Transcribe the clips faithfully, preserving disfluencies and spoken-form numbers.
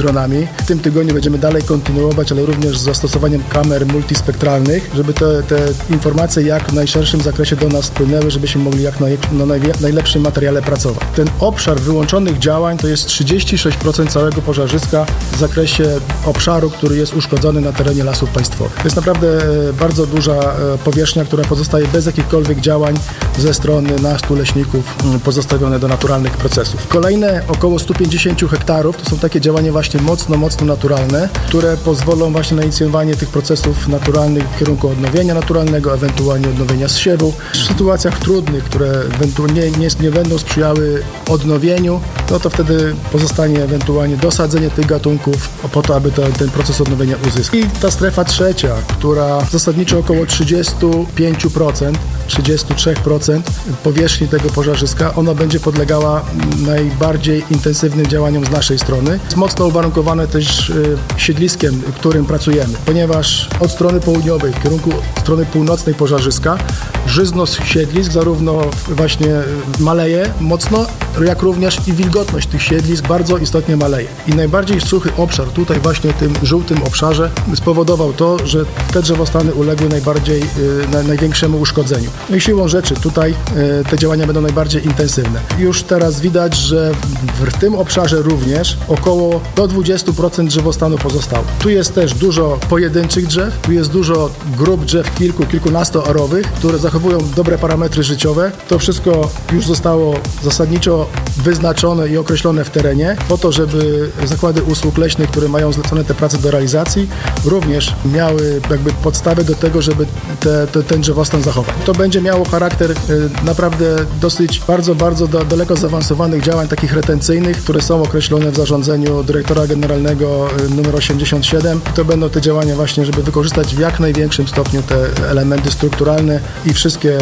dronami. W tym tygodniu będziemy dalej kontynuować, ale również z zastosowaniem kamer multispektralnych, żeby te, te informacje jak w najszerszym zakresie do nas płynęły, żebyśmy mogli jak naj, na najwie, najlepszym materiale pracować. Ten obszar wyłączonych działań to jest trzydzieści sześć procent całego pożarzyska w zakresie obszaru, który jest uszkodzony na terenie Lasów Państwowych. To jest naprawdę bardzo duża powierzchnia, która pozostaje bez jakichkolwiek działań ze strony nastu leśników pozostawione do naturalnych procesów. Kolejne około sto pięćdziesiąt hektarów to są takie działania właśnie mocno, mocno naturalne, które pozwolą właśnie na inicjowanie tych procesów naturalnych w kierunku odnowienia naturalnego, ewentualnie odnowienia zsiewu. W sytuacjach trudnych, które ewentualnie nie, nie będą sprzyjały odnowieniu, no to wtedy pozostanie ewentualnie dosadzenie tych gatunków po to, aby to, ten proces odnowienia uzyskać. I ta strefa trzecia, która zasadniczo około trzydzieści pięć procent, trzydzieści trzy procent powierzchni tego pożarzyska, ona będzie podlegała najbardziej intensywnym działaniom z naszej strony. Jest mocno uwarunkowane też y, siedliskiem, którym pracujemy, ponieważ od strony południowej, w kierunku strony północnej pożarzyska, żyzność siedlisk zarówno właśnie maleje mocno, jak również i wilgotność tych siedlisk bardzo istotnie maleje. I najbardziej suchy obszar tutaj właśnie w tym żółtym obszarze spowodował to, że te drzewostany uległy najbardziej, na, największemu uszkodzeniu. No i siłą rzeczy tutaj te działania będą najbardziej intensywne. Już teraz widać, że w tym obszarze również około do dwadzieścia procent drzewostanu pozostało. Tu jest też dużo pojedynczych drzew, tu jest dużo grup drzew kilku, kilkunastoarowych, które zachowują dobre parametry życiowe. To wszystko już zostało zasadniczo wyznaczone i określone w terenie po to, żeby zakłady usług leśnych, które mają zlecone te prace do realizacji, również miały jakby podstawę do tego, żeby te, te, ten drzewostan zachować. To będzie miało charakter y, naprawdę dosyć bardzo, bardzo do, daleko zaawansowanych działań takich retencyjnych, które są określone w zarządzeniu dyrektora generalnego y, numer osiemdziesiąt siedem. To będą te działania właśnie, żeby wykorzystać w jak największym stopniu te elementy strukturalne i wszystkie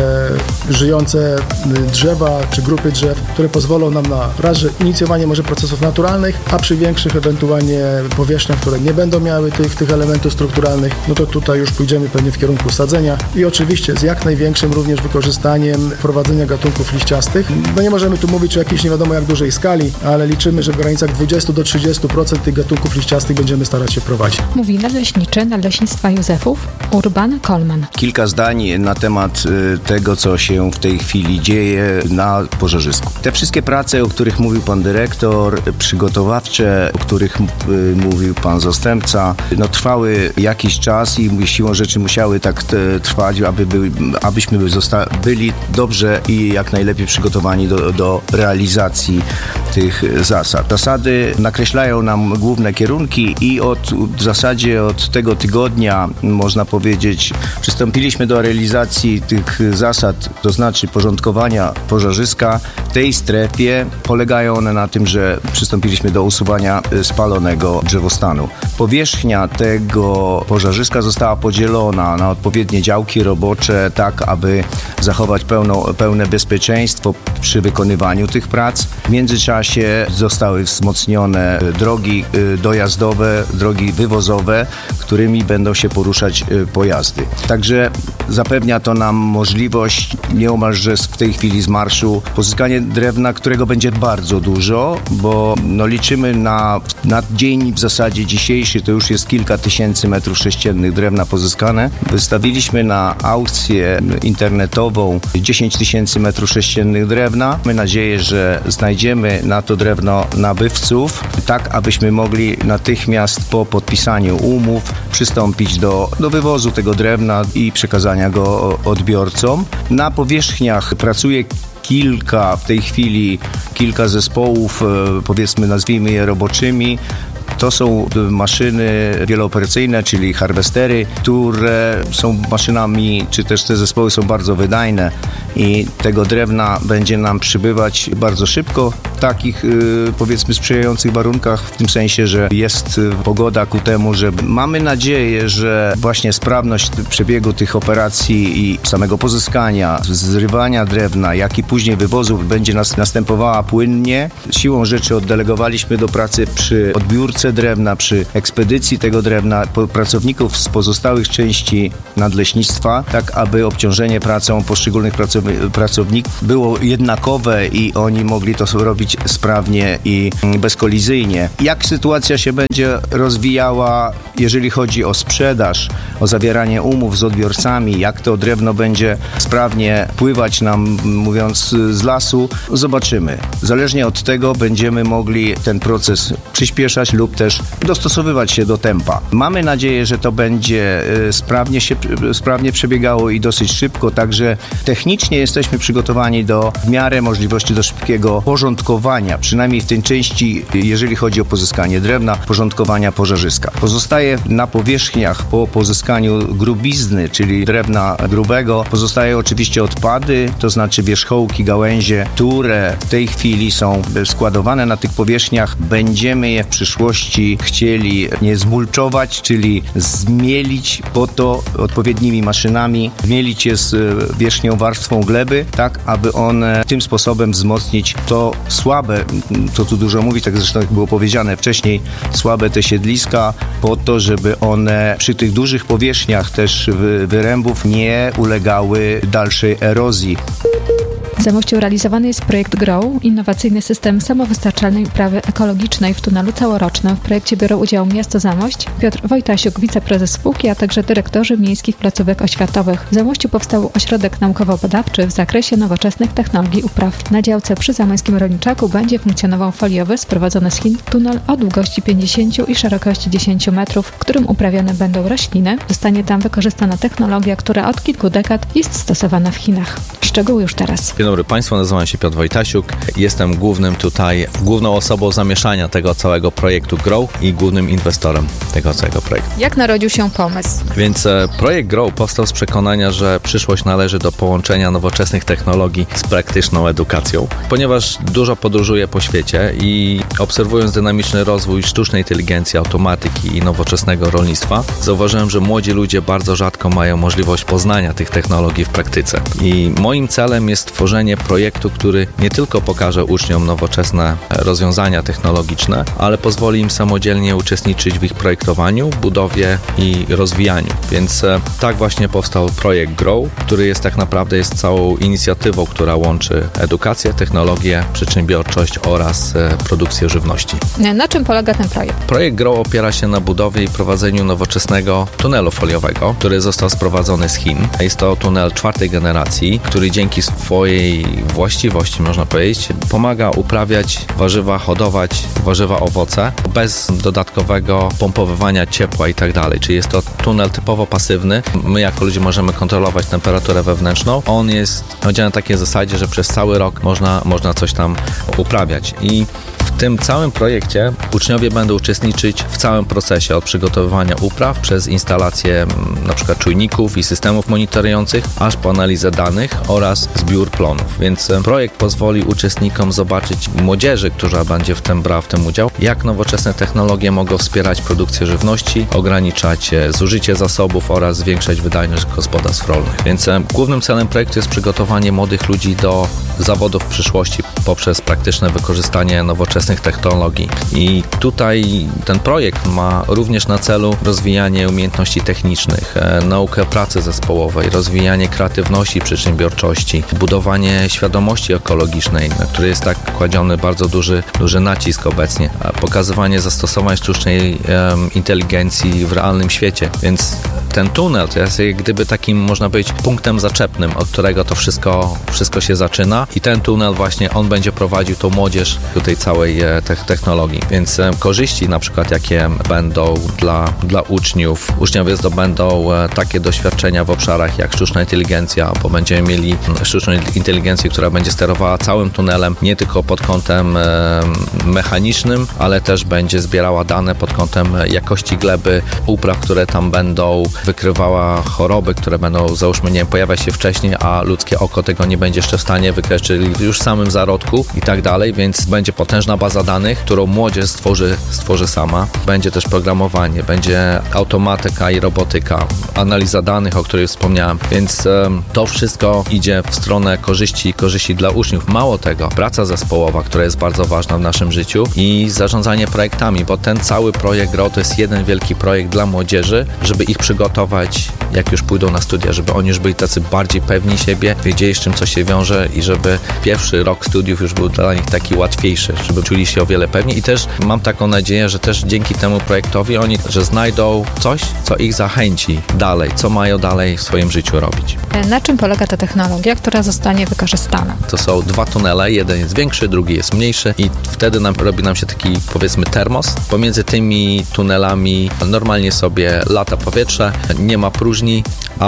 żyjące drzewa czy grupy drzew, które pozwolą nam na raz, że inicjowanie może procesów naturalnych, a przy większych ewentualnie powierzchniach, które nie będą miały tych, tych elementów strukturalnych, no to tutaj już pójdziemy pewnie w kierunku sadzenia i oczywiście z jak największym również wykorzystaniem prowadzenia gatunków liściastych. No nie możemy tu mówić o jakiejś nie wiadomo jak dużej skali, ale liczymy, że w granicach dwadzieścia do trzydziestu procent tych gatunków liściastych będziemy starać się prowadzić. Mówi nadleśniczy Nadleśnictwa Józefów Urban Kolman. Kilka zdań na temat tego, co się w tej chwili dzieje na pożarzysku. Te wszystkie prace, o których mówił pan dyrektor, przygotowawcze, o których mówił pan zastępca, no trwały jakiś czas i siłą rzeczy musiały tak trwać, aby by, abyśmy zosta- byli dobrze i jak najlepiej przygotowani do, do realizacji tych zasad. Zasady nakreślają nam główne kierunki i od w zasadzie od tego tygodnia, można powiedzieć, przystąpiliśmy do realizacji tych zasad, to znaczy porządkowania pożarzyska w tej strefie. Polegają one na tym, że przystąpiliśmy do usuwania spalonego drzewostanu. Powierzchnia tego pożarzyska została podzielona na odpowiednie działki robocze, tak aby zachować pełno, pełne bezpieczeństwo przy wykonywaniu tych prac. W międzyczasie zostały wzmocnione drogi dojazdowe, drogi wywozowe, którymi będą się poruszać pojazdy. Także zapewnia to nam możliwość nieomalże w tej chwili z marszu pozyskanie drewna, którego będzie bardzo dużo, bo no, liczymy na, na dzień w zasadzie dzisiejszy, to już jest kilka tysięcy metrów sześciennych drewna pozyskane. Wystawiliśmy na aukcję internetową dziesięć tysięcy metrów sześciennych drewna. Mamy nadzieję, że znajdziemy na to drewno nabywców, tak abyśmy mogli natychmiast po podpisaniu umów przystąpić do, do wywozu tego drewna i przekazania go odbiorcom. Na powierzchniach pracuje kilka, w tej chwili kilka zespołów, powiedzmy nazwijmy je roboczymi. To są maszyny wielooperacyjne, czyli harwestery, które są maszynami, czy też te zespoły są bardzo wydajne i tego drewna będzie nam przybywać bardzo szybko w takich powiedzmy sprzyjających warunkach, w tym sensie, że jest pogoda ku temu, że mamy nadzieję, że właśnie sprawność przebiegu tych operacji i samego pozyskania, zrywania drewna, jak i później wywozu będzie nas, następowała płynnie. Siłą rzeczy oddelegowaliśmy do pracy przy odbiórce drewna, przy ekspedycji tego drewna pracowników z pozostałych części nadleśnictwa, tak aby obciążenie pracą poszczególnych pracowników pracowników było jednakowe i oni mogli to robić sprawnie i bezkolizyjnie. Jak sytuacja się będzie rozwijała, jeżeli chodzi o sprzedaż, o zawieranie umów z odbiorcami, jak to drewno będzie sprawnie pływać nam, mówiąc, z lasu, zobaczymy. Zależnie od tego będziemy mogli ten proces przyspieszać lub też dostosowywać się do tempa. Mamy nadzieję, że to będzie sprawnie się sprawnie przebiegało i dosyć szybko, także technicznie jesteśmy przygotowani do w miarę możliwości do szybkiego porządkowania, przynajmniej w tej części, jeżeli chodzi o pozyskanie drewna, porządkowania pożarzyska. Pozostaje na powierzchniach po pozyskaniu grubizny, czyli drewna grubego, pozostają oczywiście odpady, to znaczy wierzchołki, gałęzie, które w tej chwili są składowane na tych powierzchniach. Będziemy je w przyszłości chcieli nie zmulczować, czyli zmielić po to odpowiednimi maszynami, zmielić je z wierzchnią warstwą gleby, tak aby one tym sposobem wzmocnić to słabe, to tu dużo mówi, tak zresztą jak było powiedziane wcześniej, słabe te siedliska, po to, żeby one przy tych dużych powierzchniach też wyrębów nie ulegały dalszej erozji. W Zamościu realizowany jest projekt GROW, innowacyjny system samowystarczalnej uprawy ekologicznej w tunelu całorocznym. W projekcie biorą udział miasto Zamość, Piotr Wojtasiuk, wiceprezes spółki, a także dyrektorzy miejskich placówek oświatowych. W Zamościu powstał ośrodek naukowo-badawczy w zakresie nowoczesnych technologii upraw. Na działce przy Zamojskim Rolniczaku będzie funkcjonował foliowy, sprowadzony z Chin, tunel o długości pięćdziesiąt i szerokości dziesięć metrów, w którym uprawiane będą rośliny. Zostanie tam wykorzystana technologia, która od kilku dekad jest stosowana w Chinach. Szczegóły już teraz. Dzień dobry Państwu, nazywam się Piotr Wojtasiuk. Jestem głównym tutaj, główną osobą zamieszania tego całego projektu GROW i głównym inwestorem tego całego projektu. Jak narodził się pomysł? Więc e, projekt GROW powstał z przekonania, że przyszłość należy do połączenia nowoczesnych technologii z praktyczną edukacją. Ponieważ dużo podróżuję po świecie i obserwując dynamiczny rozwój sztucznej inteligencji, automatyki i nowoczesnego rolnictwa, zauważyłem, że młodzi ludzie bardzo rzadko mają możliwość poznania tych technologii w praktyce. I moim celem jest tworzenie projektu, który nie tylko pokaże uczniom nowoczesne rozwiązania technologiczne, ale pozwoli im samodzielnie uczestniczyć w ich projektowaniu, budowie i rozwijaniu. Więc e, tak właśnie powstał projekt GROW, który jest tak naprawdę jest całą inicjatywą, która łączy edukację, technologię, przedsiębiorczość oraz e, produkcję żywności. Na czym polega ten projekt? Projekt GROW opiera się na budowie i prowadzeniu nowoczesnego tunelu foliowego, który został sprowadzony z Chin. Jest to tunel czwartej generacji, który dzięki swojej właściwości, można powiedzieć, pomaga uprawiać warzywa, hodować warzywa, owoce bez dodatkowego pompowywania ciepła i tak dalej. Czyli jest to tunel typowo pasywny. My jako ludzie możemy kontrolować temperaturę wewnętrzną. On jest działa na takiej zasadzie, że przez cały rok można, można coś tam uprawiać. I w tym całym projekcie uczniowie będą uczestniczyć w całym procesie od przygotowywania upraw przez instalację na przykład czujników i systemów monitorujących, aż po analizę danych oraz zbiór plonów. Więc projekt pozwoli uczestnikom zobaczyć, młodzieży, która będzie w tym brała w tym udział, jak nowoczesne technologie mogą wspierać produkcję żywności, ograniczać zużycie zasobów oraz zwiększać wydajność gospodarstw rolnych. Więc głównym celem projektu jest przygotowanie młodych ludzi do zawodów w przyszłości poprzez praktyczne wykorzystanie nowoczesnych technologii. I tutaj ten projekt ma również na celu rozwijanie umiejętności technicznych, naukę pracy zespołowej, rozwijanie kreatywności, przedsiębiorczości, budowanie świadomości ekologicznej, na który jest tak kładziony bardzo duży, duży nacisk obecnie, pokazywanie zastosowań sztucznej um, inteligencji w realnym świecie. Więc ten tunel to jest jak gdyby takim, można powiedzieć, punktem zaczepnym, od którego to wszystko, wszystko się zaczyna i ten tunel właśnie, on będzie prowadził tą młodzież do tej całej te- technologii. Więc e, korzyści na przykład, jakie będą dla, dla uczniów. Uczniowie zdobędą e, takie doświadczenia w obszarach jak sztuczna inteligencja, bo będziemy mieli sztuczną inteligencję, która będzie sterowała całym tunelem, nie tylko pod kątem e, mechanicznym, ale też będzie zbierała dane pod kątem jakości gleby, upraw, które tam będą, wykrywała choroby, które będą, załóżmy, nie wiem, pojawiać się wcześniej, a ludzkie oko tego nie będzie jeszcze w stanie wykryć, czyli już w samym zarodku i tak dalej, więc będzie potężna baza baza danych, którą młodzież stworzy, stworzy sama. Będzie też programowanie, będzie automatyka i robotyka, analiza danych, o której wspomniałem, więc um, to wszystko idzie w stronę korzyści, korzyści dla uczniów. Mało tego, praca zespołowa, która jest bardzo ważna w naszym życiu i zarządzanie projektami, bo ten cały projekt Grow to jest jeden wielki projekt dla młodzieży, żeby ich przygotować, jak już pójdą na studia, żeby oni już byli tacy bardziej pewni siebie, wiedzieli, z czym coś się wiąże i żeby pierwszy rok studiów już był dla nich taki łatwiejszy, żeby czuli się o wiele pewniej i też mam taką nadzieję, że też dzięki temu projektowi oni, że znajdą coś, co ich zachęci dalej, co mają dalej w swoim życiu robić. Na czym polega ta technologia, która zostanie wykorzystana? To są dwa tunele, jeden jest większy, drugi jest mniejszy i wtedy nam, robi nam się taki, powiedzmy, termos. Pomiędzy tymi tunelami normalnie sobie lata powietrze, nie ma próżni,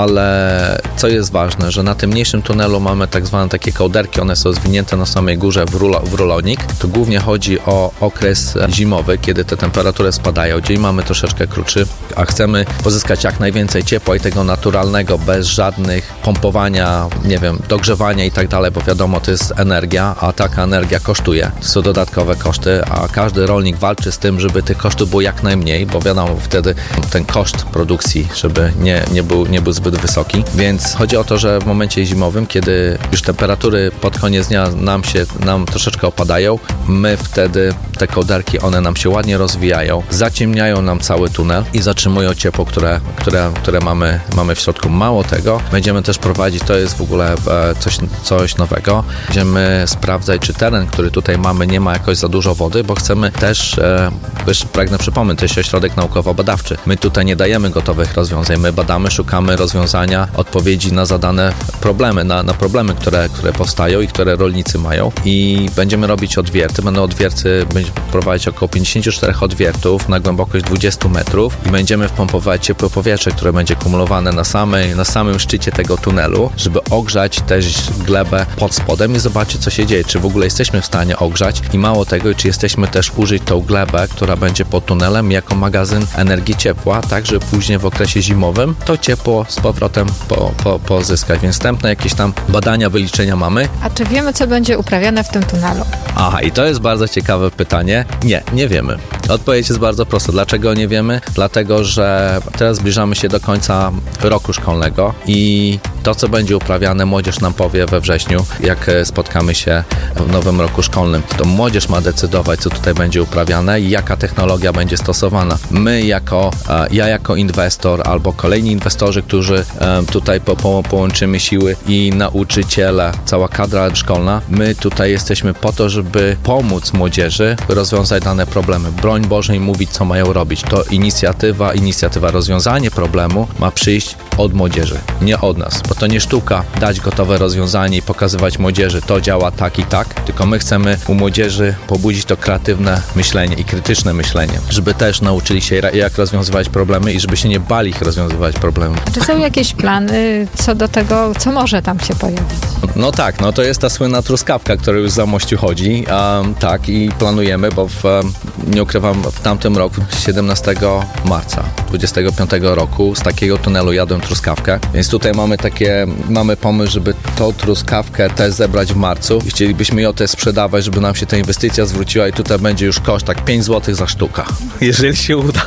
ale co jest ważne, że na tym mniejszym tunelu mamy tak zwane takie kołderki, one są zwinięte na samej górze w, rulo, w rulonik. Tu głównie chodzi o okres zimowy, kiedy te temperatury spadają. Dzień mamy troszeczkę krótszy, a chcemy pozyskać jak najwięcej ciepła i tego naturalnego, bez żadnych pompowania, nie wiem, dogrzewania i tak dalej, bo wiadomo, to jest energia, a taka energia kosztuje. To są dodatkowe koszty, a każdy rolnik walczy z tym, żeby tych kosztów było jak najmniej, bo wiadomo, wtedy ten koszt produkcji, żeby nie, nie, był, nie był zbyt wysoki. Więc chodzi o to, że w momencie zimowym, kiedy już temperatury pod koniec dnia nam się, nam troszeczkę opadają, my wtedy te kołderki, one nam się ładnie rozwijają, zaciemniają nam cały tunel i zatrzymują ciepło, które, które, które mamy, mamy w środku. Mało tego, będziemy też prowadzić, to jest w ogóle coś, coś nowego, będziemy sprawdzać, czy teren, który tutaj mamy, nie ma jakoś za dużo wody, bo chcemy też, e, też pragnę przypomnieć, to jest ośrodek naukowo-badawczy. My tutaj nie dajemy gotowych rozwiązań, my badamy, szukamy rozwiązania, odpowiedzi na zadane problemy, na, na problemy, które, które powstają i które rolnicy mają i będziemy robić odwierty, będą odwierty, będziemy prowadzić około pięćdziesiąt cztery odwiertów na głębokość dwadzieścia metrów i będziemy wpompować ciepłe powietrze, które będzie kumulowane na, samej, na samym szczycie tego tunelu, żeby ogrzać też glebę pod spodem i zobaczyć, co się dzieje, czy w ogóle jesteśmy w stanie ogrzać i mało tego, czy jesteśmy też użyć tą glebę, która będzie pod tunelem jako magazyn energii ciepła, tak, żeby później w okresie zimowym to ciepło z powrotem po, po, pozyskać. Więc wstępne jakieś tam badania, wyliczenia mamy. A czy wiemy, co będzie uprawiane w tym tunelu? Aha, i to jest bardzo ciekawe pytanie. Nie, nie wiemy. Odpowiedź jest bardzo prosta. Dlaczego nie wiemy? Dlatego, że teraz zbliżamy się do końca roku szkolnego i to, co będzie uprawiane, młodzież nam powie we wrześniu, jak spotkamy się w nowym roku szkolnym. To młodzież ma decydować, co tutaj będzie uprawiane i jaka technologia będzie stosowana. My jako, ja jako inwestor albo kolejni inwestorzy, którzy tutaj po, po, połączymy siły i nauczyciele, cała kadra szkolna, my tutaj jesteśmy po to, żeby pomóc młodzieży rozwiązać dane problemy. Broń Boże im mówić, co mają robić. To inicjatywa, inicjatywa, rozwiązanie problemu ma przyjść od młodzieży, nie od nas, bo to nie sztuka dać gotowe rozwiązanie i pokazywać młodzieży, to działa tak i tak, tylko my chcemy u młodzieży pobudzić to kreatywne myślenie i krytyczne myślenie, żeby też nauczyli się, jak rozwiązywać problemy i żeby się nie bali ich rozwiązywać problemy. A czy są jakieś plany co do tego, co może tam się pojawić? No tak, no to jest ta słynna truskawka, która już za mościu chodzi, um, tak, i planujemy, bo w, nie ukrywam, w tamtym roku, siedemnastego marca dwudziestego piątego roku, z takiego tunelu jadłem truskawkę, więc tutaj mamy takie, mamy pomysł, żeby tą truskawkę też zebrać w marcu i chcielibyśmy ją też sprzedawać, żeby nam się ta inwestycja zwróciła i tutaj będzie już koszt tak pięć złotych za sztuka. Jeżeli się uda,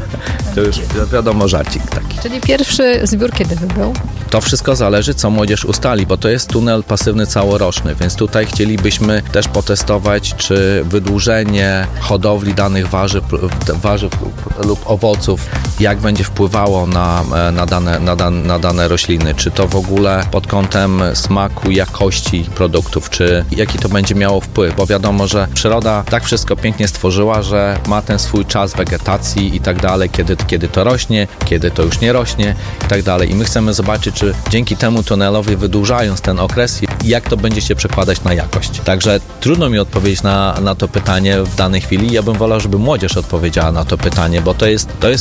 to już wiadomo, żarcik taki. Czyli pierwszy zbiór kiedy by był? To wszystko zależy, co młodzież ustali, bo to jest tunel pasywny całoroczny, więc tutaj chcielibyśmy też potestować, czy wydłużenie hodowli danych warzyw, warzyw lub owoców, jak będzie wpływało na, na, dane, na, dan, na dane rośliny, czy to w ogóle pod kątem smaku, jakości produktów, czy jaki to będzie miało wpływ, bo wiadomo, że przyroda tak wszystko pięknie stworzyła, że ma ten swój czas wegetacji i tak dalej, kiedy, kiedy to rośnie, kiedy to już nie rośnie i tak dalej. I my chcemy zobaczyć, czy dzięki temu tunelowi, wydłużając ten okres, jak to będzie się przekładać na jakość. Także trudno mi odpowiedzieć na, na to pytanie w danej chwili. Ja bym wolał, żeby młodzież odpowiedziała na to pytanie, bo to jest, to jest projekt dla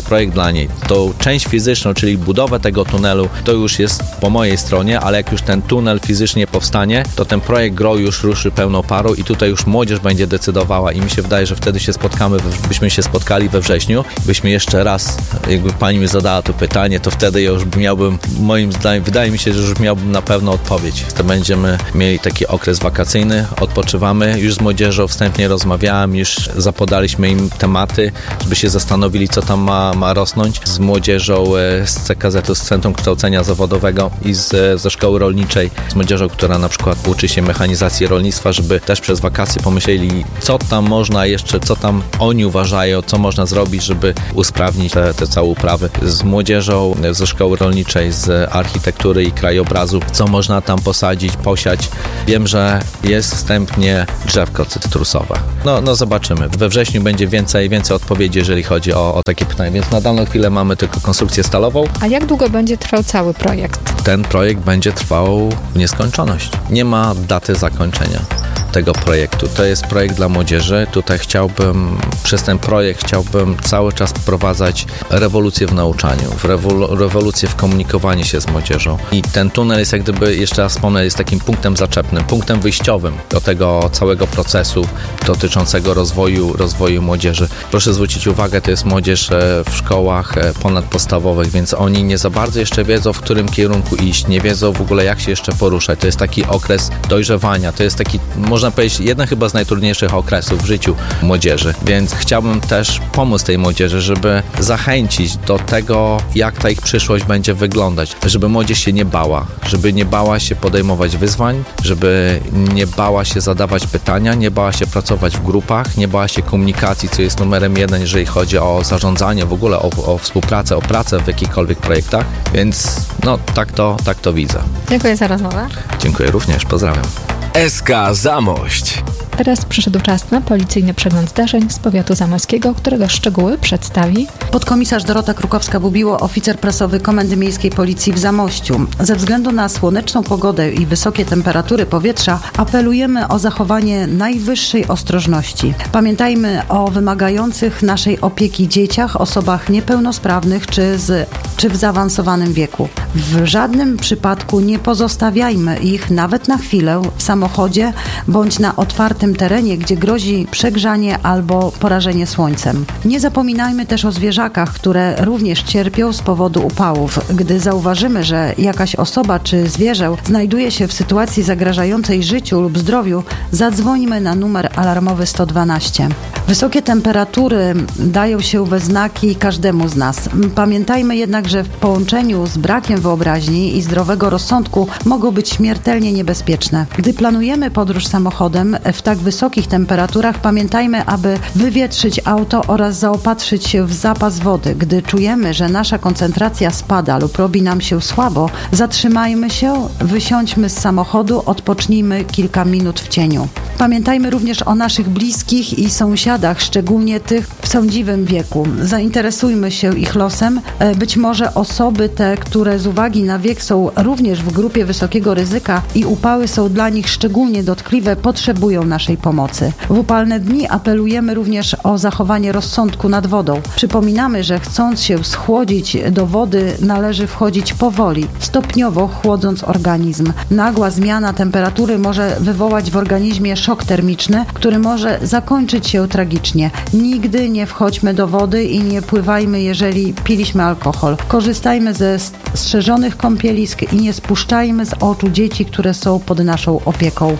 niej. Tą część fizyczną, czyli budowę tego tunelu, to już jest po mojej stronie, ale jak już ten tunel fizycznie powstanie, to ten projekt Grow już ruszy pełną parą i tutaj już młodzież będzie decydowała i mi się wydaje, że wtedy się spotkamy, byśmy się spotkali we wrześniu, byśmy jeszcze raz, jakby pani mi zadała to pytanie, to wtedy ja już miałbym, moim zdaniem, wydaje mi się, że już miałbym na pewno odpowiedź. To będziemy mieli taki okres wakacyjny, odpoczywamy, już z młodzieżą wstępnie rozmawiałem, już zapodaliśmy im tematy, żeby się zastanowili, co tam ma, ma rosnąć. Z młodzieżą z C K Z-u, z Centrum Kształcenia Zawodowego i z, ze Szkoły Rolniczej, z młodzieżą, która na przykład uczy się mechanizacji rolnictwa, żeby też przez wakacje pomyśleli, co tam można jeszcze, co tam oni uważają, co można zrobić, żeby usprawnić te, te całe uprawy. Z młodzieżą ze Szkoły Rolniczej, z architektury i krajobrazu, co można tam posadzić, posiać. Wiem, że jest wstępnie drzewko cytrusowe. No, no zobaczymy. We wrześniu będzie więcej, więcej odpowiedzi, jeżeli chodzi o, o takie pytania, więc na daną chwilę mamy tylko konstrukcję stalową. A jak długo będzie trwał cały projekt? Ten projekt będzie trwał w nieskończoność. Nie ma daty zakończenia tego projektu. To jest projekt dla młodzieży. Tutaj chciałbym, przez ten projekt chciałbym cały czas wprowadzać rewolucję w nauczaniu, w rewol- rewolucję w komunikowaniu się z młodzieżą. I ten tunel jest jak gdyby, jeszcze raz wspomnę, jest takim punktem zaczepnym, punktem wyjściowym do tego całego procesu dotyczącego rozwoju, rozwoju młodzieży. Proszę zwrócić uwagę, to jest młodzież w szkołach ponadpodstawowych, więc oni nie za bardzo jeszcze wiedzą, w którym kierunku iść, nie wiedzą w ogóle, jak się jeszcze poruszać. To jest taki okres dojrzewania, to jest taki, można powiedzieć, jeden chyba z najtrudniejszych okresów w życiu młodzieży, więc chciałbym też pomóc tej młodzieży, żeby zachęcić do tego, jak ta ich przyszłość będzie wyglądać, żeby młodzież się nie bała, żeby nie bała się podejmować wyzwań, żeby nie bała się zadawać pytania, nie bała się pracować w grupach, nie bała się komunikacji, co jest numerem jeden, jeżeli chodzi o zarządzanie, w ogóle o, o współpracę, o pracę w jakichkolwiek projektach, więc no tak to, tak to widzę. Dziękuję za rozmowę. Dziękuję również, pozdrawiam. S K Zamość. Teraz przyszedł czas na policyjny przegląd zdarzeń z powiatu zamojskiego, którego szczegóły przedstawi podkomisarz Dorota Krukowska-Bubiło, oficer prasowy Komendy Miejskiej Policji w Zamościu. Ze względu na słoneczną pogodę i wysokie temperatury powietrza apelujemy o zachowanie najwyższej ostrożności. Pamiętajmy o wymagających naszej opieki dzieciach, osobach niepełnosprawnych czy, z, czy w zaawansowanym wieku. W żadnym przypadku nie pozostawiajmy ich nawet na chwilę w samochodzie bądź na otwartym terenie, gdzie grozi przegrzanie albo porażenie słońcem. Nie zapominajmy też o zwierzakach, które również cierpią z powodu upałów. Gdy zauważymy, że jakaś osoba czy zwierzę znajduje się w sytuacji zagrażającej życiu lub zdrowiu, zadzwońmy na numer alarmowy sto dwanaście. Wysokie temperatury dają się we znaki każdemu z nas. Pamiętajmy jednak, że w połączeniu z brakiem wyobraźni i zdrowego rozsądku mogą być śmiertelnie niebezpieczne. Gdy planujemy podróż samochodem w tak wysokich temperaturach, pamiętajmy, aby wywietrzyć auto oraz zaopatrzyć się w zapas wody. Gdy czujemy, że nasza koncentracja spada lub robi nam się słabo, zatrzymajmy się, wysiądźmy z samochodu, odpocznijmy kilka minut w cieniu. Pamiętajmy również o naszych bliskich i sąsiadach, szczególnie tych w sądziwym wieku. Zainteresujmy się ich losem. Być może osoby te, które z uwagi na wiek są również w grupie wysokiego ryzyka i upały są dla nich szczególnie dotkliwe, potrzebują naszej pomocy. W upalne dni apelujemy również o zachowanie rozsądku nad wodą. Przypominamy, że chcąc się schłodzić do wody, należy wchodzić powoli, stopniowo chłodząc organizm. Nagła zmiana temperatury może wywołać w organizmie szok termiczny, który może zakończyć się tragicznie. Nigdy nie wchodźmy do wody i nie pływajmy, jeżeli piliśmy alkohol. Korzystajmy ze strzeżonych kąpielisk i nie spuszczajmy z oczu dzieci, które są pod naszą opieką.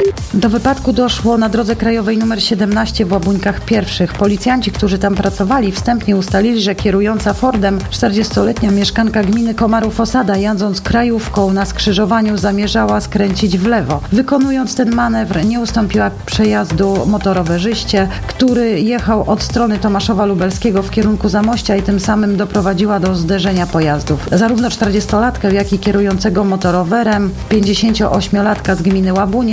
Do wypadku doszło na drodze krajowej nr siedemnaście w Łabuńkach Pierwszych. Policjanci, którzy tam pracowali, wstępnie ustalili, że kierująca Fordem czterdziestoletnia mieszkanka gminy Komarów Osada, jadąc krajówką na skrzyżowaniu, zamierzała skręcić w lewo. Wykonując ten manewr, nie ustąpiła przejazdu motorowerzyście, który jechał od strony Tomaszowa Lubelskiego w kierunku Zamościa i tym samym doprowadziła do zderzenia pojazdów. Zarówno czterdziestolatkę, jak i kierującego motorowerem pięćdziesięcioośmiolatka z gminy Łabunie, załoga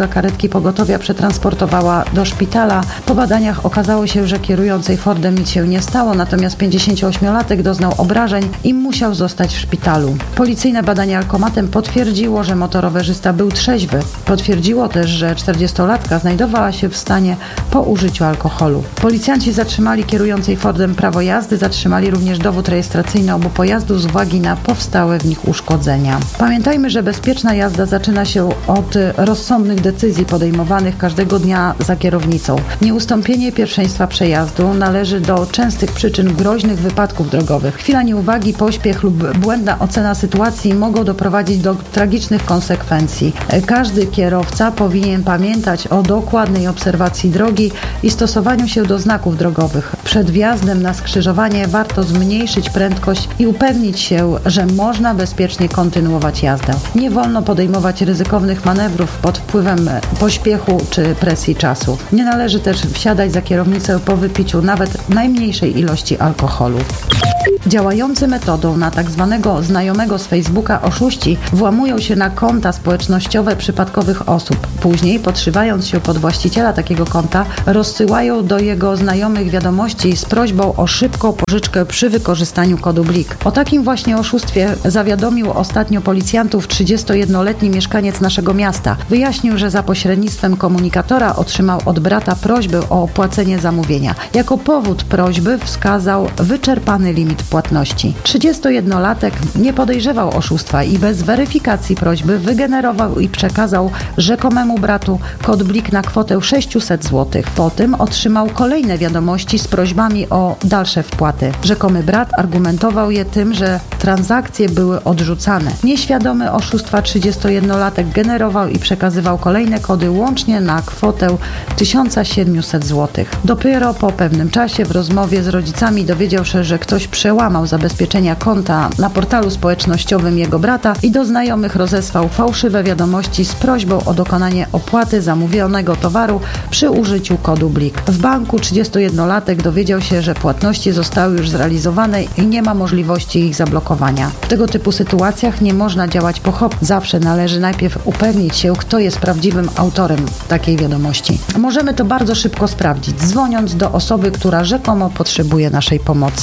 karetki pogotowia przetransportowała do szpitala. Po badaniach okazało się, że kierującej Fordem nic się nie stało, natomiast pięćdziesięcioośmiolatek doznał obrażeń i musiał zostać w szpitalu. Policyjne badanie alkomatem potwierdziło, że motorowerzysta był trzeźwy. Potwierdziło też, że czterdziestolatka znajdowała się w stanie po użyciu alkoholu. Policjanci zatrzymali kierującej Fordem prawo jazdy, zatrzymali również dowód rejestracyjny obu pojazdów z uwagi na powstałe w nich uszkodzenia. Pamiętajmy, że bezpieczna jazda zaczyna się od rozsądnych decyzji podejmowanych każdego dnia za kierownicą. Nieustąpienie pierwszeństwa przejazdu należy do częstych przyczyn groźnych wypadków drogowych. Chwila nieuwagi, pośpiech lub błędna ocena sytuacji mogą doprowadzić do tragicznych konsekwencji. Każdy kierowca powinien pamiętać o dokładnej obserwacji drogi i stosowaniu się do znaków drogowych. Przed wjazdem na skrzyżowanie warto zmniejszyć prędkość i upewnić się, że można bezpiecznie kontynuować jazdę. Nie wolno podejmować ryzykownych manewrów pod wpływem pośpiechu czy presji czasu. Nie należy też wsiadać za kierownicę po wypiciu nawet najmniejszej ilości alkoholu. Działający metodą na tak zwanego znajomego z Facebooka oszuści włamują się na konta społecznościowe przypadkowych osób. Później, podszywając się pod właściciela takiego konta, rozsyłają do jego znajomych wiadomości z prośbą o szybką pożyczkę przy wykorzystaniu kodu Blik. O takim właśnie oszustwie zawiadomił ostatnio policjantów trzydziestojednoletni mieszkaniec naszego miasta. Wyjaśnił, że za pośrednictwem komunikatora otrzymał od brata prośbę o opłacenie zamówienia. Jako powód prośby wskazał wyczerpany limit płatności. trzydziestojednolatek nie podejrzewał oszustwa i bez weryfikacji prośby wygenerował i przekazał rzekomemu bratu kod Blik na kwotę sześćset złotych. Po tym otrzymał kolejne wiadomości z prośbami o dalsze wpłaty. Rzekomy brat argumentował je tym, że transakcje były odrzucane. Nieświadomy oszustwa trzydziestojednolatek generował i przekazywał kolejne kody łącznie na kwotę tysiąc siedemset złotych. Dopiero po pewnym czasie w rozmowie z rodzicami dowiedział się, że ktoś przełamał zabezpieczenia konta na portalu społecznościowym jego brata i do znajomych rozesłał fałszywe wiadomości z prośbą o dokonanie opłaty zamówionego towaru przy użyciu kodu Blik. W banku trzydziestojednolatek dowiedział się, że płatności zostały już zrealizowane i nie ma możliwości ich zablokowania. W tego typu sytuacjach nie można działać pochopnie. Zawsze należy najpierw upewnić się, kto jest prawdziwym autorem takiej wiadomości. Możemy to bardzo szybko sprawdzić, dzwoniąc do osoby, która rzekomo potrzebuje naszej pomocy.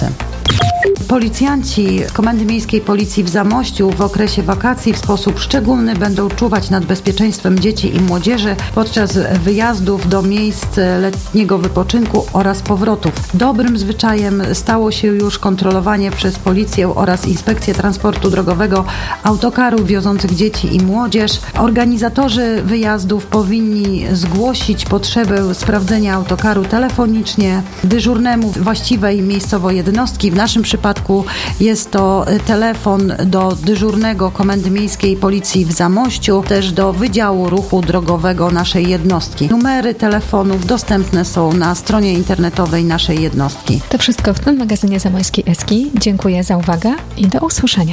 Policjanci Komendy Miejskiej Policji w Zamościu w okresie wakacji w sposób szczególny będą czuwać nad bezpieczeństwem dzieci i młodzieży podczas wyjazdów do miejsc letniego wypoczynku oraz powrotów. Dobrym zwyczajem stało się już kontrolowanie przez policję oraz Inspekcję Transportu Drogowego autokarów wiozących dzieci i młodzież. Organizatorzy wyjazdów powinni zgłosić potrzebę sprawdzenia autokaru telefonicznie dyżurnemu właściwej miejscowo jednostki. W naszym przypadku jest to telefon do dyżurnego Komendy Miejskiej Policji w Zamościu, też do Wydziału Ruchu Drogowego naszej jednostki. Numery telefonów dostępne są na stronie internetowej naszej jednostki. To wszystko w tym magazynie Zamojskiej Eski. Dziękuję za uwagę i do usłyszenia.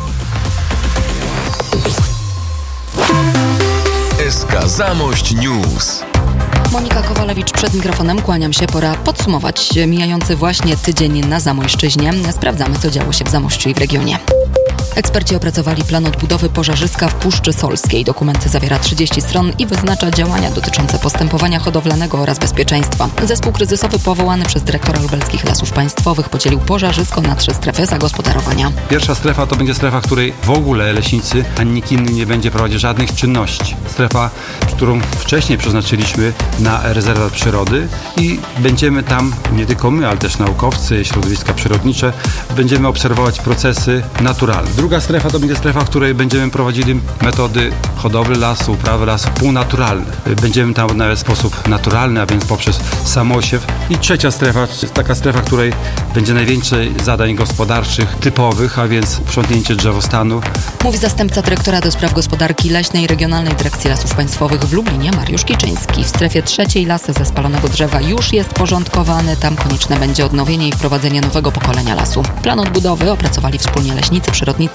S K Zamość News. Monika Kowalewicz przed mikrofonem, kłaniam się. Pora podsumować mijający właśnie tydzień na Zamojszczyźnie. Sprawdzamy, co działo się w Zamościu i w regionie. Eksperci opracowali plan odbudowy pożarzyska w Puszczy Solskiej. Dokument zawiera trzydzieści stron i wyznacza działania dotyczące postępowania hodowlanego oraz bezpieczeństwa. Zespół kryzysowy powołany przez dyrektora Lubelskich Lasów Państwowych podzielił pożarzysko na trzy strefy zagospodarowania. Pierwsza strefa to będzie strefa, w której w ogóle leśnicy ani nikt inny nie będzie prowadzić żadnych czynności. Strefa, którą wcześniej przeznaczyliśmy na rezerwat przyrody i będziemy tam, nie tylko my, ale też naukowcy, środowiska przyrodnicze, będziemy obserwować procesy naturalne. Druga strefa to będzie strefa, w której będziemy prowadzili metody hodowli lasu, uprawy lasu półnaturalne. Będziemy tam odnawiać w sposób naturalny, a więc poprzez samosiew. I trzecia strefa to jest taka strefa, w której będzie najwięcej zadań gospodarczych typowych, a więc uprzątnięcie drzewostanu. Mówi zastępca dyrektora do spraw gospodarki leśnej Regionalnej Dyrekcji Lasów Państwowych w Lublinie Mariusz Kiczyński. W strefie trzeciej lasy ze spalonego drzewa już jest porządkowany. Tam konieczne będzie odnowienie i wprowadzenie nowego pokolenia lasu. Plan odbudowy opracowali wspólnie leśnicy, przyrodnicy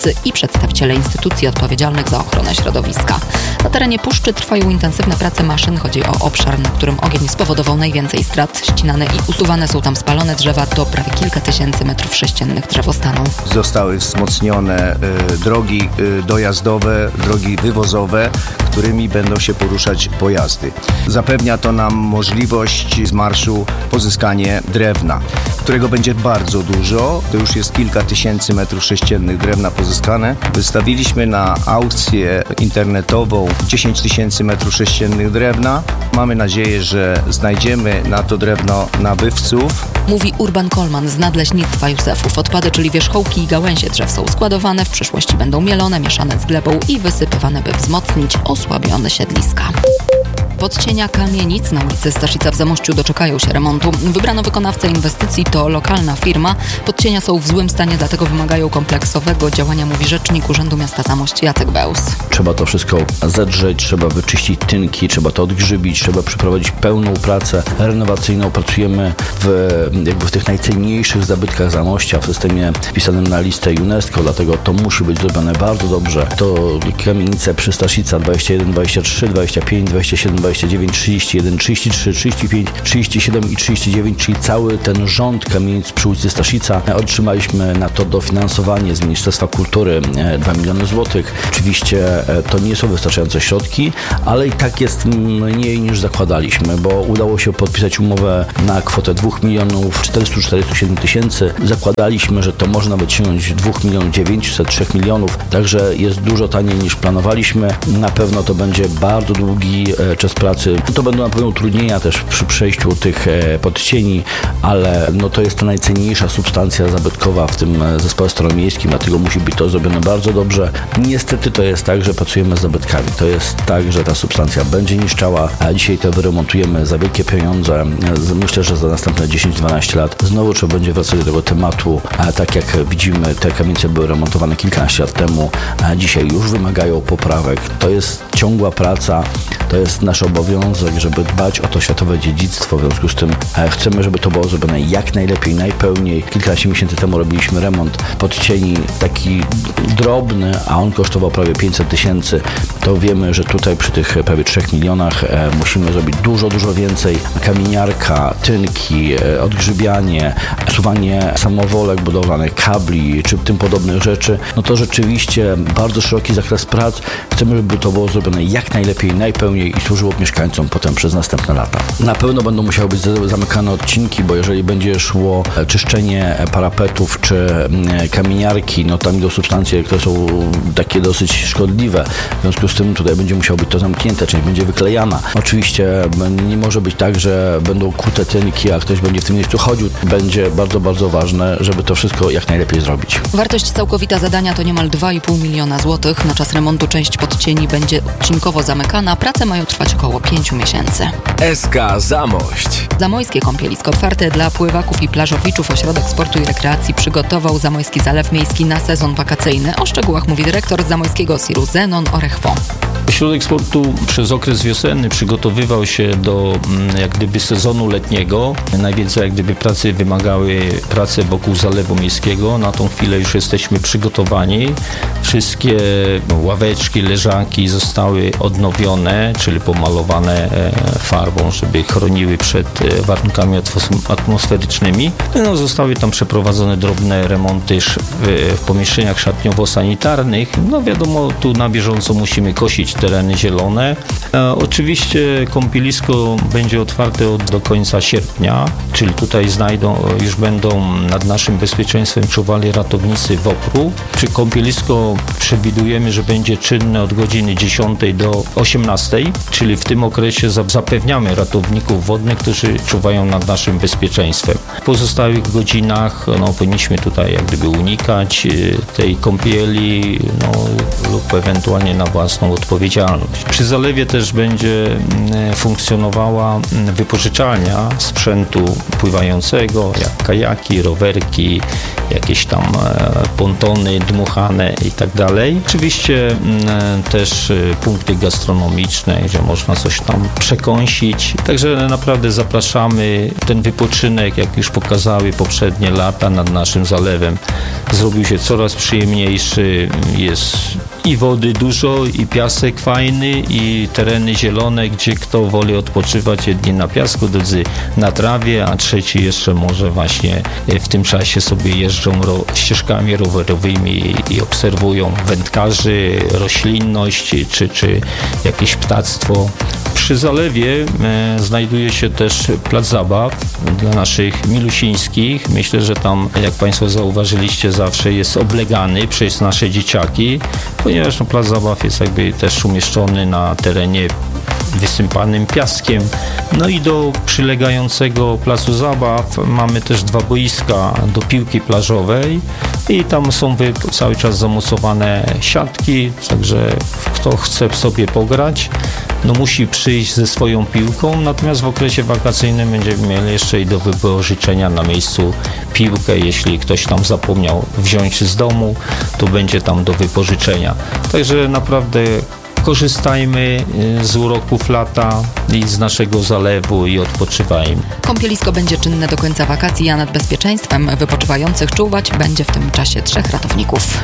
naukowcy i przedstawiciele instytucji odpowiedzialnych za ochronę środowiska. Na terenie puszczy trwają intensywne prace maszyn. Chodzi o obszar, na którym ogień spowodował najwięcej strat. Ścinane i usuwane są tam spalone drzewa. To prawie kilka tysięcy metrów sześciennych drzewostanu. Zostały wzmocnione y, drogi y, dojazdowe, drogi wywozowe, którymi będą się poruszać pojazdy. Zapewnia to nam możliwość z marszu pozyskanie drewna, którego będzie bardzo dużo. To już jest kilka tysięcy metrów sześciennych drewna pozyskane. Wystawiliśmy na aukcję internetową dziesięć tysięcy metrów sześciennych drewna. Mamy nadzieję, że znajdziemy na to drewno nabywców. Mówi Urban Kolman z Nadleśnictwa Józefów. Odpady, czyli wierzchołki i gałęzie drzew są składowane, w przyszłości będą mielone, mieszane z glebą i wysypywane, by wzmocnić osłabione siedliska. Podcienia kamienic na ulicy Staszica w Zamościu doczekają się remontu. Wybrano wykonawcę inwestycji, to lokalna firma. Podcienia są w złym stanie, dlatego wymagają kompleksowego działania, mówi rzecznik Urzędu Miasta Zamość Jacek Beus. Trzeba to wszystko zedrzeć, trzeba wyczyścić tynki, trzeba to odgrzybić, trzeba przeprowadzić pełną pracę renowacyjną. Pracujemy w, jakby w tych najcenniejszych zabytkach Zamościa w systemie wpisanym na listę UNESCO, dlatego to musi być zrobione bardzo dobrze. To kamienice przy Staszica dwadzieścia jeden, dwadzieścia trzy, dwadzieścia pięć, dwadzieścia siedem, dwadzieścia dziewięć, trzydzieści jeden, trzydzieści trzy, trzydzieści pięć, trzydzieści siedem i trzydzieści dziewięć, czyli cały ten rząd kamienic przy ulicy Staszica. Otrzymaliśmy na to dofinansowanie z Ministerstwa Kultury dwa miliony złotych. Oczywiście to nie są wystarczające środki, ale i tak jest mniej niż zakładaliśmy, bo udało się podpisać umowę na kwotę dwa miliony czterysta czterdzieści siedem tysięcy. Zakładaliśmy, że to można wyciągnąć dwa miliony dziewięćset trzy milionów, także jest dużo taniej niż planowaliśmy. Na pewno to będzie bardzo długi czas pracy. To będą na pewno utrudnienia też przy przejściu tych podcieni, ale no to jest ta najcenniejsza substancja zabytkowa w tym zespole staromiejskim, dlatego musi być to zrobione bardzo dobrze. Niestety to jest tak, że pracujemy z zabytkami. To jest tak, że ta substancja będzie niszczała, a dzisiaj to wyremontujemy za wielkie pieniądze. Myślę, że za następne dziesięć dwanaście lat znowu trzeba będzie wracać do tego tematu, a tak jak widzimy, te kamienice były remontowane kilkanaście lat temu, a dzisiaj już wymagają poprawek. To jest ciągła praca, to jest nasz obowiązek, żeby dbać o to światowe dziedzictwo. W związku z tym chcemy, żeby to było zrobione jak najlepiej, najpełniej. Kilkanaście miesięcy temu robiliśmy remont podcieni taki drobny, a on kosztował prawie pięćset tysięcy. To wiemy, że tutaj przy tych prawie trzech milionach musimy zrobić dużo, dużo więcej. Kamieniarka, tynki, odgrzybianie, suwanie samowolek budowlanych, kabli czy tym podobnych rzeczy. No to rzeczywiście bardzo szeroki zakres prac. Chcemy, żeby to było zrobione jak najlepiej, najpełniej i służyło mieszkańcom potem przez następne lata. Na pewno będą musiały być zamykane odcinki, bo jeżeli będzie szło czyszczenie parapetów czy kamieniarki, no tam idą substancje, które są takie dosyć szkodliwe. W związku z tym tutaj będzie musiało być to zamknięte, część będzie wyklejana. Oczywiście nie może być tak, że będą kute tynki, a ktoś będzie w tym miejscu chodził. Będzie bardzo, bardzo ważne, żeby to wszystko jak najlepiej zrobić. Wartość całkowita zadania to niemal dwa i pół miliona złotych. Na czas remontu część podcieni będzie odcinkowo zamykana. Prace mają trwać około pięciu miesięcy. S K Zamość. Zamojskie kąpielisko otwarte dla pływaków i plażowiczów. Ośrodek Sportu i Rekreacji przygotował Zamojski Zalew Miejski na sezon wakacyjny. O szczegółach mówi dyrektor zamojskiego S I R-u Zenon Orechwo. Ośrodek Sportu przez okres wiosenny przygotowywał się do jak gdyby sezonu letniego. Najwięcej jak gdyby pracy wymagały prace wokół Zalewu Miejskiego. Na tą chwilę już jesteśmy przygotowani. Wszystkie ławeczki, leżanki zostały odnowione, czyli pomalowane farbą, żeby chroniły przed warunkami atmosferycznymi. No, zostały tam przeprowadzone drobne remonty w pomieszczeniach szatniowo-sanitarnych. No wiadomo, tu na bieżąco musimy kosić tereny zielone. E, oczywiście kąpielisko będzie otwarte od, do końca sierpnia, czyli tutaj znajdą, już będą nad naszym bezpieczeństwem czuwali ratownicy W O P R-u. Przy kąpielisko przewidujemy, że będzie czynne od godziny dziesiątej do osiemnastej, czyli w tym okresie zapewniamy ratowników wodnych, którzy czuwają nad naszym bezpieczeństwem. W pozostałych godzinach no, powinniśmy tutaj jak gdyby unikać tej kąpieli no, lub ewentualnie na własną odpowiedzialność odpowiedzialność. Przy zalewie też będzie funkcjonowała wypożyczalnia sprzętu pływającego, jak kajaki, rowerki, jakieś tam pontony dmuchane i tak dalej. Oczywiście też punkty gastronomiczne, gdzie można coś tam przekąsić. Także naprawdę zapraszamy. Ten wypoczynek, jak już pokazały poprzednie lata nad naszym zalewem, zrobił się coraz przyjemniejszy. Jest i wody dużo, i piasek fajny, i tereny zielone, gdzie kto woli odpoczywać, jedni na piasku, drudzy na trawie, a trzeci jeszcze może właśnie w tym czasie sobie jeżdżą ro- ścieżkami rowerowymi i obserwują wędkarzy, roślinność, czy, czy jakieś ptactwo. Przy zalewie e, znajduje się też plac zabaw dla naszych milusińskich. Myślę, że tam, jak Państwo zauważyliście, zawsze jest oblegany przez nasze dzieciaki, ponieważ no, plac zabaw jest jakby też umieszczony na terenie wysypanym piaskiem. No i do przylegającego placu zabaw mamy też dwa boiska do piłki plażowej i tam są cały czas zamocowane siatki, także kto chce sobie pograć, no musi przyjść ze swoją piłką, natomiast w okresie wakacyjnym będziemy mieli jeszcze i do wypożyczenia na miejscu piłkę. Jeśli ktoś tam zapomniał wziąć z domu, to będzie tam do wypożyczenia. Także naprawdę korzystajmy z uroków lata i z naszego zalewu i odpoczywajmy. Kąpielisko będzie czynne do końca wakacji, a nad bezpieczeństwem wypoczywających czuwać będzie w tym czasie trzech ratowników.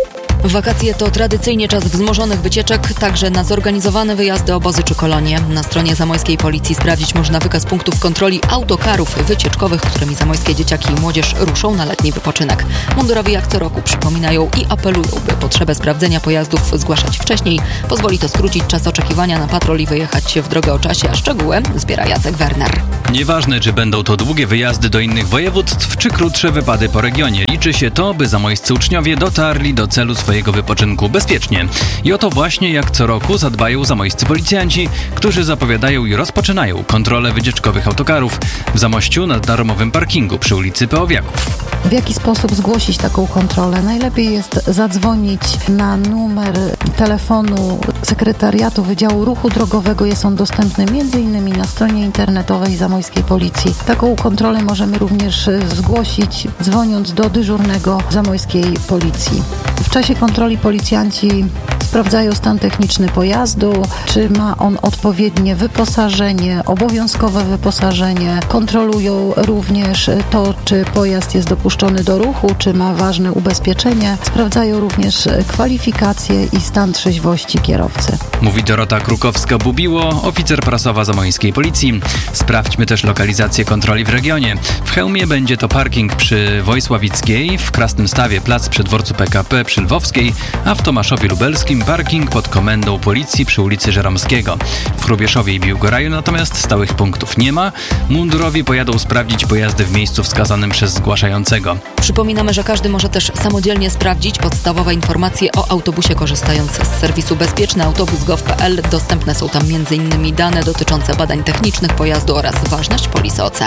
Wakacje to tradycyjnie czas wzmożonych wycieczek, także na zorganizowane wyjazdy, obozy czy kolonie. Na stronie zamojskiej policji sprawdzić można wykaz punktów kontroli autokarów wycieczkowych, którymi zamojskie dzieciaki i młodzież ruszą na letni wypoczynek. Mundurowi jak co roku przypominają i apelują, by potrzebę sprawdzenia pojazdów zgłaszać wcześniej. Pozwoli to skrócić czas oczekiwania na patrol i wyjechać w drogę o czasie, a szczegóły zbiera Jacek Werner. Nieważne, czy będą to długie wyjazdy do innych województw, czy krótsze wypady po regionie. Liczy się to, by zamojscy uczniowie dotarli do celu swojego wypoczynku bezpiecznie. I o to właśnie jak co roku zadbają zamojscy policjanci, którzy zapowiadają i rozpoczynają kontrolę wycieczkowych autokarów w Zamościu na darmowym parkingu przy ulicy Peowiaków. W jaki sposób zgłosić taką kontrolę? Najlepiej jest zadzwonić na numer telefonu Sekretariatu Wydziału Ruchu Drogowego. Jest on dostępny między innymi na stronie internetowej Zamojskiej Policji. Taką kontrolę możemy również zgłosić, dzwoniąc do dyżurnego Zamojskiej Policji. W czasie kontroli policjanci sprawdzają stan techniczny pojazdu, czy ma on odpowiednie wyposażenie, obowiązkowe wyposażenie. Kontrolują również to, czy pojazd jest dopuszczony do ruchu, czy ma ważne ubezpieczenie. Sprawdzają również kwalifikacje i stan trzeźwości kierowcy. Mówi Dorota Krukowska-Bubiło, oficer prasowa Zamojskiej Policji. Sprawdźmy też lokalizację kontroli w regionie. W Chełmie będzie to parking przy Wojsławickiej, w Krasnym Stawie plac przy dworcu P K P przy Lwowskiej, a w Tomaszowie Lubelskim parking pod komendą policji przy ulicy Żeromskiego. W Hrubieszowie i Biłgoraju natomiast stałych punktów nie ma. Mundurowi pojadą sprawdzić pojazdy w miejscu wskazanym przez zgłaszającego. Przypominamy, że każdy może też samodzielnie sprawdzić podstawowe informacje o autobusie, korzystając z serwisu bezpieczny autobus kropka gov kropka p l. Dostępne są tam m.in. dane dotyczące badań technicznych pojazdu oraz ważność polisy O C.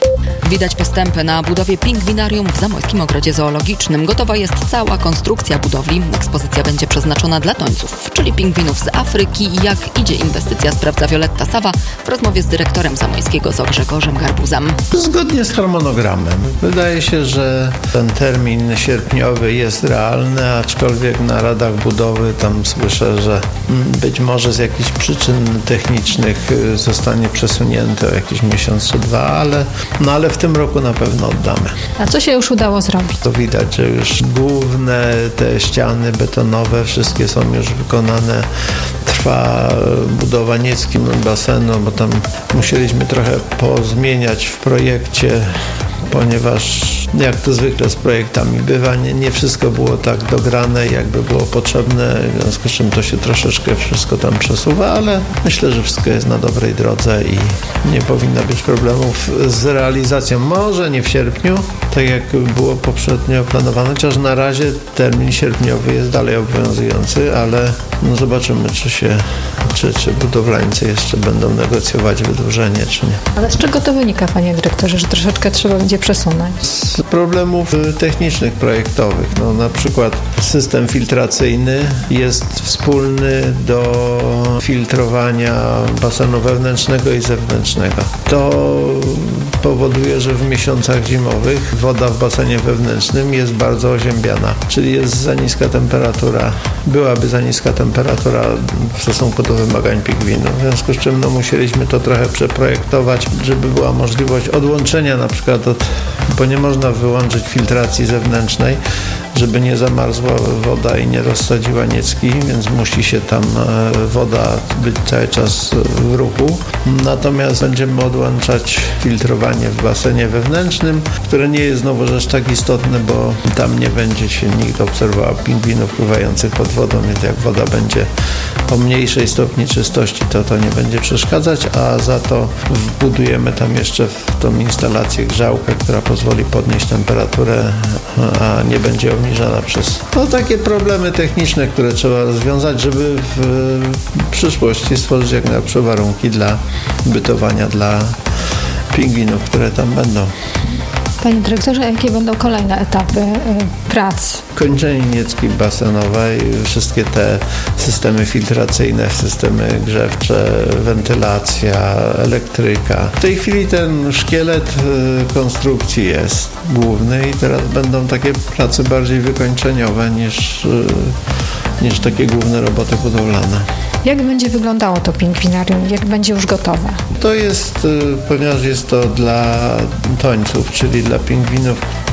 Widać postępy na budowie pingwinarium w Zamojskim Ogrodzie Zoologicznym. Gotowa jest cała konstrukcja budowli. Ekspozycja będzie przeznaczona dla tońców, czyli pingwinów z Afryki. Jak idzie inwestycja, sprawdza Wioletta Sawa w rozmowie z dyrektorem zamojskiego zoo Grzegorzem Garbuzem. Zgodnie z harmonogramem. Wydaje się, że ten termin sierpniowy jest realny, aczkolwiek na radach budowy tam słyszę, że być może z jakichś przyczyn technicznych zostanie przesunięty o jakiś miesiąc czy dwa, ale no ale w tym roku na pewno oddamy. A co się już udało zrobić? To widać, że już główne te ściany betonowe, wszystkie są już wykonane. Trwa budowa Nieckim basenu, bo tam musieliśmy trochę pozmieniać w projekcie, ponieważ jak to zwykle z projektami bywa, nie, nie wszystko było tak dograne, jakby było potrzebne, w związku z czym to się troszeczkę wszystko tam przesuwa, ale myślę, że wszystko jest na dobrej drodze i nie powinno być problemów z realizacją. Może nie w sierpniu, tak jak było poprzednio planowane, chociaż na razie termin sierpniowy jest dalej obowiązujący, ale no zobaczymy, czy się, czy, czy budowlańcy jeszcze będą negocjować wydłużenie, czy nie. Ale z czego to wynika, panie dyrektorze, że troszeczkę trzeba będzie je przesunąć? Z problemów technicznych, projektowych. No, na przykład system filtracyjny jest wspólny do filtrowania basenu wewnętrznego i zewnętrznego. To powoduje, że w miesiącach zimowych woda w basenie wewnętrznym jest bardzo oziębiana, czyli jest za niska temperatura. Byłaby za niska temperatura w stosunku do wymagań pingwinów. W związku z czym no, musieliśmy to trochę przeprojektować, żeby była możliwość odłączenia na przykład od, bo nie można wyłączyć filtracji zewnętrznej, żeby nie zamarzła woda i nie rozsadziła niecki, więc musi się tam woda być cały czas w ruchu. Natomiast będziemy odłączać filtrowanie w basenie wewnętrznym, które nie jest znowu rzecz tak istotne, bo tam nie będzie się nigdy obserwował pingwinów pływających pod wodą, więc jak woda będzie o mniejszej stopni czystości, to to nie będzie przeszkadzać, a za to wbudujemy tam jeszcze w tą instalację grzałkę, która pozwoli podnieść temperaturę, a nie będzie obniżana przez no, takie problemy techniczne, które trzeba rozwiązać, żeby w przyszłości stworzyć jak najlepsze warunki dla bytowania dla pingwinów, które tam będą. Panie dyrektorze, a jakie będą kolejne etapy y, prac? Kończenie niecki basenowej, wszystkie te systemy filtracyjne, systemy grzewcze, wentylacja, elektryka. W tej chwili ten szkielet y, konstrukcji jest główny i teraz będą takie prace bardziej wykończeniowe niż, y, niż takie główne roboty budowlane. Jak będzie wyglądało to pingwinarium? Jak będzie już gotowe? To jest, ponieważ jest to dla tońców, czyli dla pingwinów,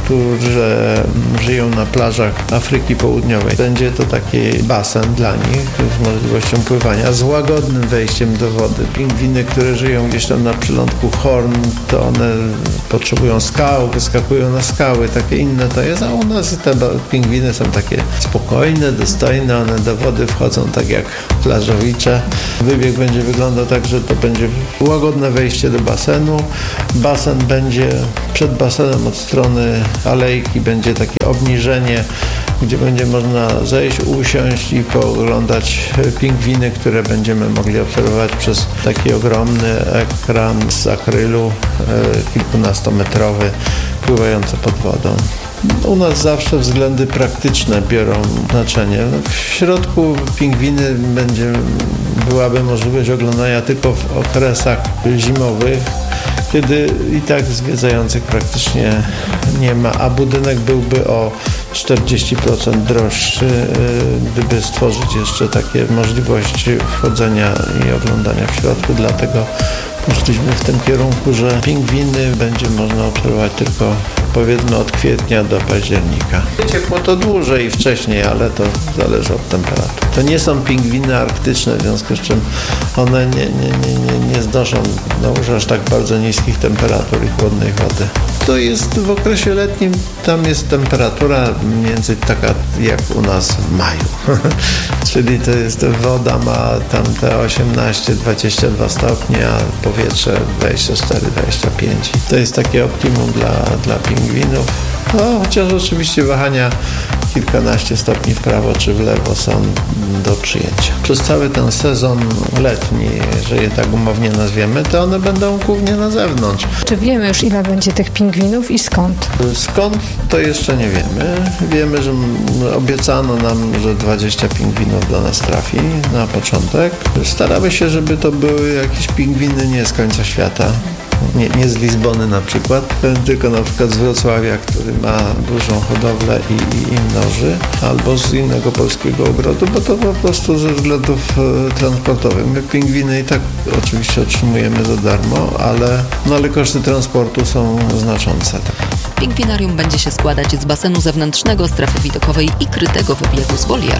którzy żyją na plażach Afryki Południowej. Będzie to taki basen dla nich z możliwością pływania, z łagodnym wejściem do wody. Pingwiny, które żyją gdzieś tam na przylądku Horn, to one potrzebują skał, wyskakują na skały, takie inne to jest, a u nas te pingwiny są takie spokojne, dostojne, one do wody wchodzą tak jak plażowicze. Wybieg będzie wyglądał tak, że to będzie łagodne wejście do basenu. Basen będzie przed basenem od strony alejki, będzie takie obniżenie, gdzie będzie można zejść, usiąść i pooglądać pingwiny, które będziemy mogli obserwować przez taki ogromny ekran z akrylu, kilkunastometrowy, pływający pod wodą. U nas zawsze względy praktyczne biorą znaczenie. W środku pingwiny będzie, byłaby możliwość oglądania tylko w okresach zimowych, kiedy i tak zwiedzających praktycznie nie ma, a budynek byłby o czterdzieści procent droższy, gdyby stworzyć jeszcze takie możliwości wchodzenia i oglądania w środku. Dlatego poszliśmy w tym kierunku, że pingwiny będzie można obserwować tylko powiedzmy od kwietnia do października. Ciepło to dłużej i wcześniej, ale to zależy od temperatury. To nie są pingwiny arktyczne, w związku z czym one nie, nie, nie, nie, nie znoszą no, aż tak bardzo niskich temperatur i chłodnej wody. To jest w okresie letnim, tam jest temperatura mniej więcej taka jak u nas w maju. Czyli to jest, woda ma tam te osiemnaście dwadzieścia dwa stopnie, a powietrze dwadzieścia cztery dwadzieścia pięć. To jest takie optimum dla, dla pingwinów. No, chociaż oczywiście wahania kilkanaście stopni w prawo czy w lewo są do przyjęcia. Przez cały ten sezon letni, że je tak umownie nazwiemy, to one będą głównie na zewnątrz. Czy wiemy już, ile będzie tych pingwinów i skąd? Skąd, to jeszcze nie wiemy. Wiemy, że obiecano nam, że dwadzieścia pingwinów do nas trafi na początek. Staramy się, żeby to były jakieś pingwiny nie z końca świata. Nie, nie z Lizbony na przykład, tylko na przykład z Wrocławia, który ma dużą hodowlę i, i, i mnoży, albo z innego polskiego ogrodu, bo to po prostu ze względów e, transportowych. My pingwiny i tak oczywiście otrzymujemy za darmo, ale, no, ale koszty transportu są znaczące. Pingwinarium będzie się składać z basenu zewnętrznego, strefy widokowej i krytego wybiegu z wolieru.